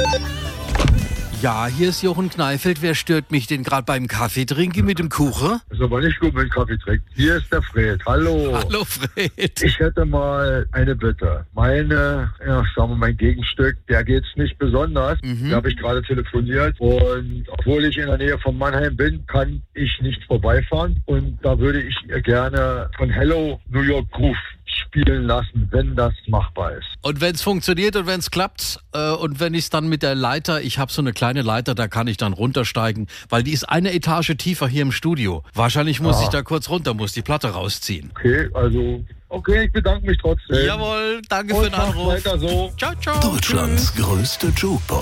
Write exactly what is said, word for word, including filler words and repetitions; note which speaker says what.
Speaker 1: Ja, hier ist Jochen Kneifeld. Wer stört mich denn gerade beim Kaffee trinken mit dem Kuchen?
Speaker 2: Ist aber nicht gut mit Kaffee trinken. Hier ist der Fred. Hallo.
Speaker 1: Hallo Fred.
Speaker 2: Ich hätte mal eine Bitte. Meine, ja, sagen wir mein Gegenstück, der geht's nicht besonders.
Speaker 1: Mhm.
Speaker 2: Da habe ich gerade telefoniert. Und obwohl ich in der Nähe von Mannheim bin, kann ich nicht vorbeifahren. Und da würde ich ihr gerne von Hello New York Groove spielen lassen, wenn das machbar ist.
Speaker 1: Und wenn es funktioniert und wenn es klappt äh, und wenn ich es dann mit der Leiter, ich habe so eine kleine Leiter, da kann ich dann runtersteigen, weil die ist eine Etage tiefer hier im Studio. Wahrscheinlich muss
Speaker 2: Ah.
Speaker 1: ich da kurz runter, muss die Platte rausziehen.
Speaker 2: Okay, also, okay, ich bedanke mich trotzdem.
Speaker 1: Jawohl, danke
Speaker 2: Und
Speaker 1: für den
Speaker 2: macht
Speaker 1: Anruf.
Speaker 2: weiter so.
Speaker 1: Ciao, ciao.
Speaker 3: Deutschlands größte Jukebox.